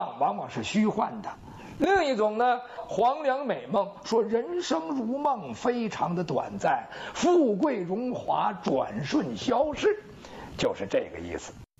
往往是虚幻的。另一种呢，黄粱美梦，说人生如梦，非常的短暂，富贵荣华转瞬消逝，就是这个意思。